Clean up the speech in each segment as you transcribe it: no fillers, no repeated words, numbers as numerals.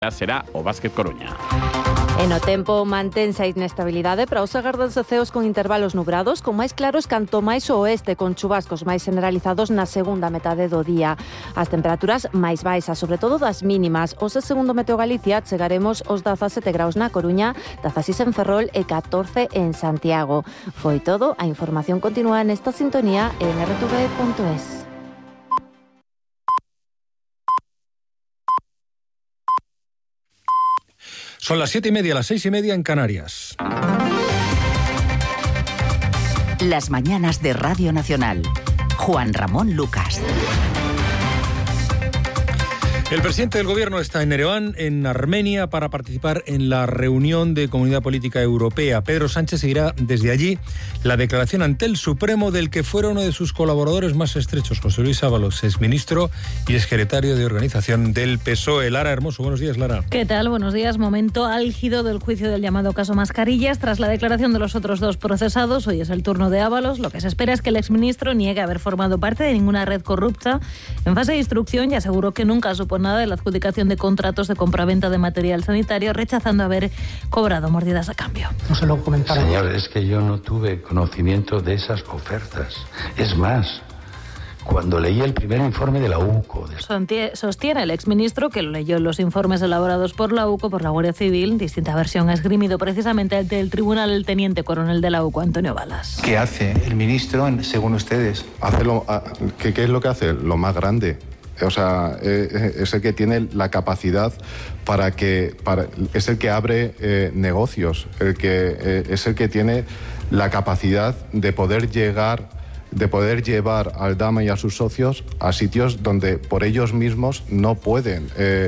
será o Básquet Coruña. En o tempo mantense a inestabilidade para os agardanse ceos con intervalos nubrados, con máis claros canto máis ao oeste, con chubascos máis generalizados na segunda metade do día. As temperaturas máis baixas, sobre todo das mínimas. Os de segundo Meteo Galicia chegaremos aos 17 graus na Coruña, 16 en Ferrol e 14 en Santiago. Foi todo, a información continúa nesta sintonía en rtv.es. Son las 7:30, las 6:30 en Canarias. Las mañanas de Radio Nacional. Juan Ramón Lucas. El presidente del gobierno está en Ereván, en Armenia, para participar en la reunión de Comunidad Política Europea. Pedro Sánchez seguirá desde allí la declaración ante el Supremo del que fuera uno de sus colaboradores más estrechos, José Luis Ábalos, exministro y exsecretario de Organización del PSOE. Lara Hermoso, buenos días, Lara. ¿Qué tal? Buenos días. Momento álgido del juicio del llamado caso Mascarillas. Tras la declaración de los otros dos procesados, hoy es el turno de Ábalos. Lo que se espera es que el exministro niegue haber formado parte de ninguna red corrupta en fase de instrucción y aseguró que nunca supone nada de la adjudicación de contratos de compraventa de material sanitario, rechazando haber cobrado mordidas a cambio. No se lo comentaron. Señor, es que yo no tuve conocimiento de esas ofertas. Es más, cuando leí el primer informe de la UCO... Sostiene el exministro que lo leyó en los informes elaborados por la UCO, por la Guardia Civil, distinta versión ha esgrimido precisamente ante el tribunal el teniente coronel de la UCO, Antonio Balas. ¿Qué hace el ministro, según ustedes? ¿Qué es lo que hace? Lo más grande. O sea, es el que tiene la capacidad es el que abre negocios, es el que tiene la capacidad de poder llevar al Dama y a sus socios a sitios donde por ellos mismos no pueden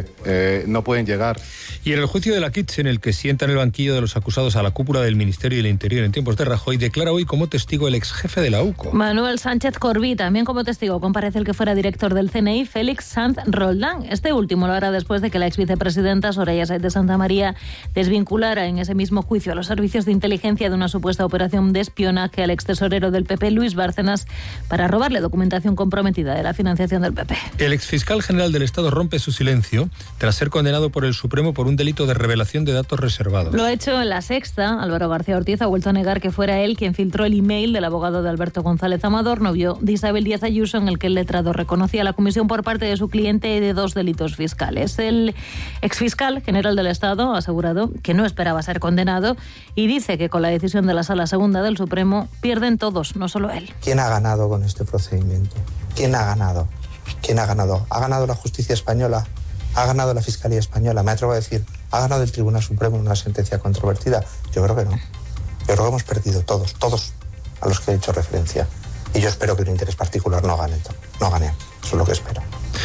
llegar. Y en el juicio de la Kitsch, en el que sienta en el banquillo de los acusados a la cúpula del Ministerio del Interior en tiempos de Rajoy, declara hoy como testigo el exjefe de la UCO. Manuel Sánchez Corbí. También como testigo comparece el que fuera director del CNI, Félix Sanz Roldán. Este último lo hará después de que la exvicepresidenta Soraya Sáenz de Santamaría desvinculara en ese mismo juicio a los servicios de inteligencia de una supuesta operación de espionaje al extesorero del PP, Luis Bárcenas, para robarle documentación comprometida de la financiación del PP. El exfiscal general del Estado rompe su silencio tras ser condenado por el Supremo por un delito de revelación de datos reservados. Lo ha hecho en La Sexta. Álvaro García Ortiz ha vuelto a negar que fuera él quien filtró el email del abogado de Alberto González Amador, novio de Isabel Díaz Ayuso, en el que el letrado reconocía la comisión por parte de su cliente de 2 delitos fiscales. El exfiscal general del Estado ha asegurado que no esperaba ser condenado y dice que con la decisión de la Sala Segunda del Supremo pierden todos, no solo él. ¿Quién ha ganado con este procedimiento? ¿Quién ha ganado? ¿Quién ha ganado? ¿Ha ganado la justicia española? ¿Ha ganado la Fiscalía española? Me atrevo a decir, ¿ha ganado el Tribunal Supremo en una sentencia controvertida? Yo creo que no. Yo creo que hemos perdido todos a los que he hecho referencia. Y yo espero que un interés particular no gane. Eso es lo que espero.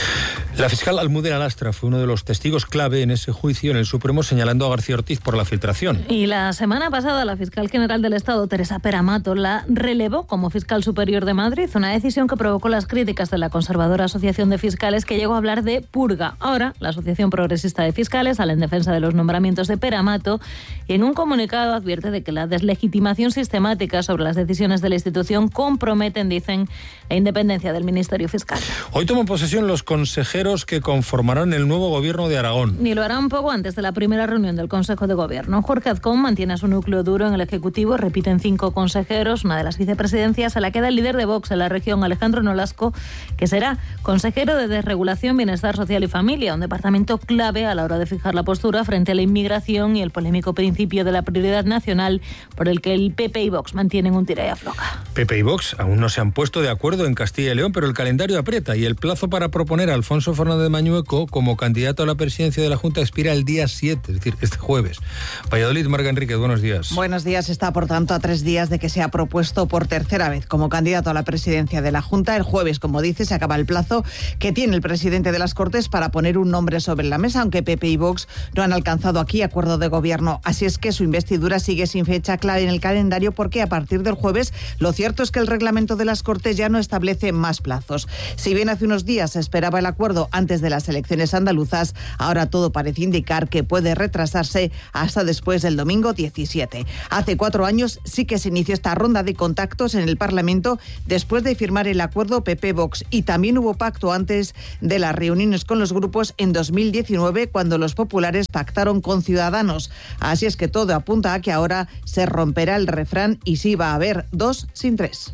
La fiscal Almudena Lastra fue uno de los testigos clave en ese juicio en el Supremo, señalando a García Ortiz por la filtración. Y la semana pasada la fiscal general del Estado, Teresa Peramato, la relevó como fiscal superior de Madrid, una decisión que provocó las críticas de la conservadora Asociación de Fiscales, que llegó a hablar de purga. Ahora, la Asociación Progresista de Fiscales sale en defensa de los nombramientos de Peramato y en un comunicado advierte de que la deslegitimación sistemática sobre las decisiones de la institución comprometen, dicen, la independencia del Ministerio Fiscal. Hoy toman posesión los consejeros que conformarán el nuevo gobierno de Aragón. Y lo hará un poco antes de la primera reunión del Consejo de Gobierno. Jorge Azcón mantiene a su núcleo duro en el Ejecutivo, repiten 5 consejeros. Una de las vicepresidencias se la queda el líder de Vox en la región, Alejandro Nolasco, que será consejero de Desregulación, Bienestar Social y Familia, un departamento clave a la hora de fijar la postura frente a la inmigración y el polémico principio de la prioridad nacional, por el que el PP y Vox mantienen un tira y afloja. PP y Vox aún no se han puesto de acuerdo en Castilla y León, pero el calendario aprieta y el plazo para proponer a Alfonso Fernández Mañueco como candidato a la presidencia de la Junta expira el día 7, es decir, este jueves. Valladolid, Marga Enríquez, buenos días. Buenos días. Está, por tanto, a 3 días de que sea propuesto por tercera vez como candidato a la presidencia de la Junta. El jueves, como dice, se acaba el plazo que tiene el presidente de las Cortes para poner un nombre sobre la mesa, aunque PP y Vox no han alcanzado aquí acuerdo de gobierno. Así es que su investidura sigue sin fecha clara en el calendario, porque a partir del jueves lo cierto es que el reglamento de las Cortes ya no establece más plazos. Si bien hace unos días se esperaba el acuerdo pasado antes de las elecciones andaluzas, ahora todo parece indicar que puede retrasarse hasta después del domingo 17. Hace 4 años sí que se inició esta ronda de contactos en el Parlamento después de firmar el acuerdo PP-Vox, y también hubo pacto antes de las reuniones con los grupos en 2019, cuando los populares pactaron con Ciudadanos. Así es que todo apunta a que ahora se romperá el refrán y sí va a haber 2 sin 3.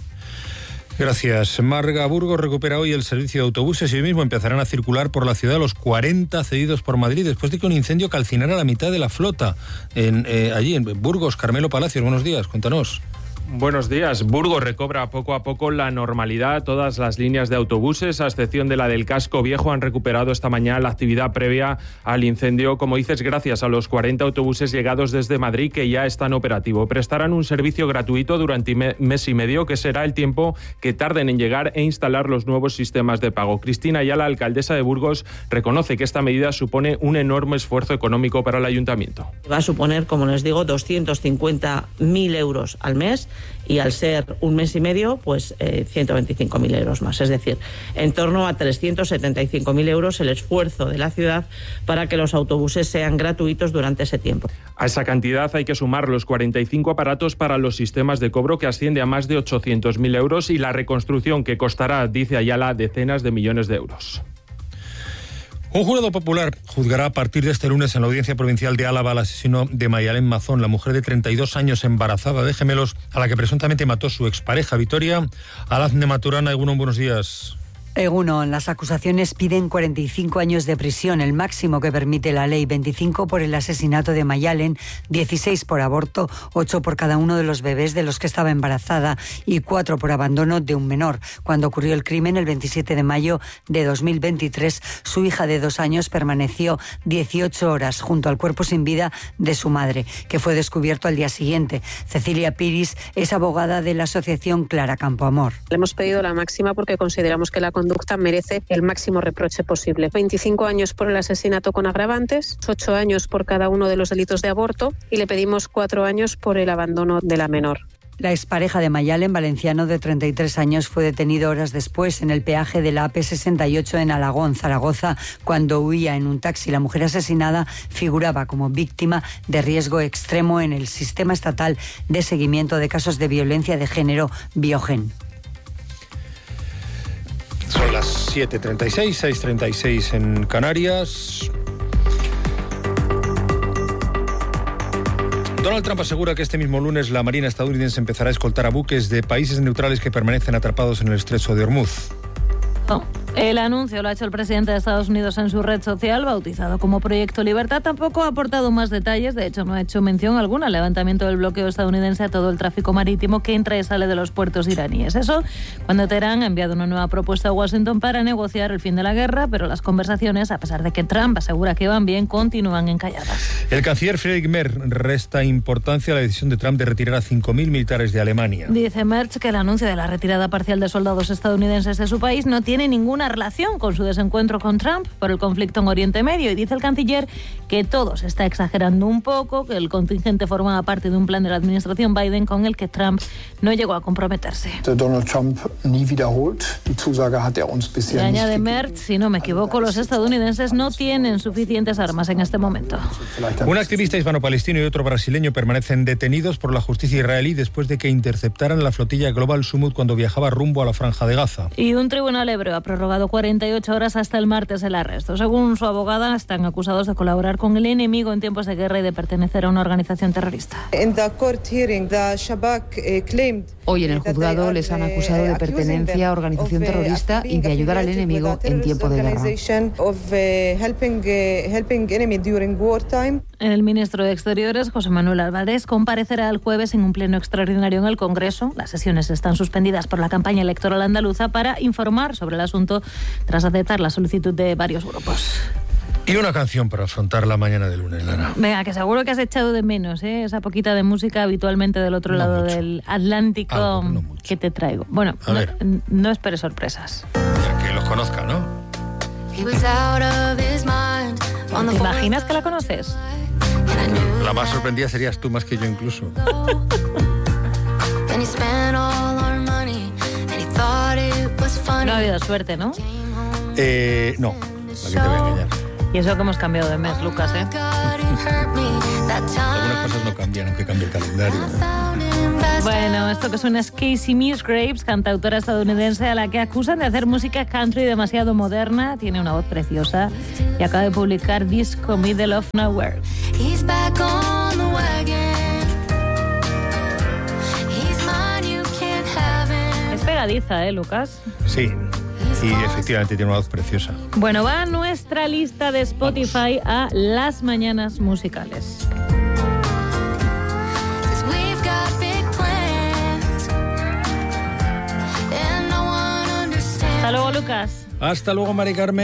Gracias. Marga. Burgos recupera hoy el servicio de autobuses y hoy mismo empezarán a circular por la ciudad los 40 cedidos por Madrid después de que un incendio calcinara la mitad de la flota allí en Burgos. Carmelo Palacios, buenos días, cuéntanos. Buenos días. Burgos recobra poco a poco la normalidad. Todas las líneas de autobuses, a excepción de la del Casco Viejo, han recuperado esta mañana la actividad previa al incendio. Como dices, gracias a los 40 autobuses llegados desde Madrid que ya están operativos. Prestarán un servicio gratuito durante mes y medio, que será el tiempo que tarden en llegar e instalar los nuevos sistemas de pago. Cristina Ayala, alcaldesa de Burgos, reconoce que esta medida supone un enorme esfuerzo económico para el ayuntamiento. Va a suponer, como les digo, 250.000 euros al mes, y al ser un mes y medio, pues 125.000 euros más. Es decir, en torno a 375.000 euros el esfuerzo de la ciudad para que los autobuses sean gratuitos durante ese tiempo. A esa cantidad hay que sumar los 45 aparatos para los sistemas de cobro, que asciende a más de 800.000 euros, y la reconstrucción, que costará, dice Ayala, decenas de millones de euros. Un jurado popular juzgará a partir de este lunes en la Audiencia Provincial de Álava al asesino de Mayalén Mazón, la mujer de 32 años embarazada de gemelos a la que presuntamente mató su expareja. Vitoria Alazne Maturana, Egunon, buenos días. Egunon, las acusaciones piden 45 años de prisión, el máximo que permite la ley, 25 por el asesinato de Mayalen, 16 por aborto, 8 por cada uno de los bebés de los que estaba embarazada y 4 por abandono de un menor. Cuando ocurrió el crimen, el 27 de mayo de 2023, su hija de 2 años permaneció 18 horas junto al cuerpo sin vida de su madre, que fue descubierto al día siguiente. Cecilia Piris es abogada de la asociación Clara Campoamor. Le hemos pedido la máxima porque consideramos que la conducta merece el máximo reproche posible. 25 años por el asesinato con agravantes, 8 años por cada uno de los delitos de aborto y le pedimos 4 años por el abandono de la menor. La expareja de Mayalen, valenciano de 33 años, fue detenido horas después en el peaje de la AP68 en Alagón, Zaragoza, cuando huía en un taxi. La mujer asesinada figuraba como víctima de riesgo extremo en el sistema estatal de seguimiento de casos de violencia de género, Biogen. Son las 7:36, 6:36 en Canarias. Donald Trump asegura que este mismo lunes la Marina estadounidense empezará a escoltar a buques de países neutrales que permanecen atrapados en el estrecho de Hormuz. El anuncio lo ha hecho el presidente de Estados Unidos en su red social, bautizado como Proyecto Libertad. Tampoco ha aportado más detalles, de hecho no ha hecho mención alguna al levantamiento del bloqueo estadounidense a todo el tráfico marítimo que entra y sale de los puertos iraníes. Eso cuando Teherán ha enviado una nueva propuesta a Washington para negociar el fin de la guerra, pero las conversaciones, a pesar de que Trump asegura que van bien, continúan encalladas. El canciller Friedrich Merz resta importancia a la decisión de Trump de retirar a 5.000 militares de Alemania. Dice Merz que el anuncio de la retirada parcial de soldados estadounidenses de su país no tiene ninguna relación con su desencuentro con Trump por el conflicto en Oriente Medio, y dice el canciller que todo se está exagerando un poco, que el contingente formaba parte de un plan de la administración Biden con el que Trump no llegó a comprometerse. Donald Trump nie wiederholt. Die Zusage hat uns bisher y nicht añade gegeben. Merz, si no me equivoco, los estadounidenses no tienen suficientes armas en este momento. Un activista hispano-palestino y otro brasileño permanecen detenidos por la justicia israelí después de que interceptaran la flotilla Global Summit cuando viajaba rumbo a la Franja de Gaza. Y un tribunal hebreo ha prorrogado 48 horas hasta el martes el arresto. Según su abogada, están acusados de colaborar con el enemigo en tiempos de guerra y de pertenecer a una organización terrorista. Hoy en el juzgado les han acusado de pertenencia a organización terrorista y de ayudar al enemigo en tiempo de guerra. El ministro de Exteriores, José Manuel Álvarez, comparecerá el jueves en un pleno extraordinario en el Congreso. Las sesiones están suspendidas por la campaña electoral andaluza para informar sobre el asunto tras aceptar la solicitud de varios grupos. Y una canción para afrontar la mañana de lunes, Lara. Venga, que seguro que has echado de menos, esa poquita de música habitualmente del otro lado del Atlántico que te traigo. Bueno, no esperes sorpresas. Ya que los conozca, ¿no? ¿Te imaginas que la conoces? La más sorprendida serías tú más que yo incluso. No ha habido suerte, ¿no? No, la que te voy a engañar. Y eso que hemos cambiado de mes, Lucas, ¿eh? Algunas cosas no cambian, aunque cambie el calendario. Bueno, esto que suena es Casey Musgraves, cantautora estadounidense a la que acusan de hacer música country demasiado moderna. Tiene una voz preciosa y acaba de publicar disco Middle of Nowhere. Es pegadiza, ¿eh, Lucas? Sí. Y efectivamente tiene una voz preciosa. Bueno, va nuestra lista de Spotify a las mañanas musicales. Hasta luego, Lucas. Hasta luego, Mari Carmen.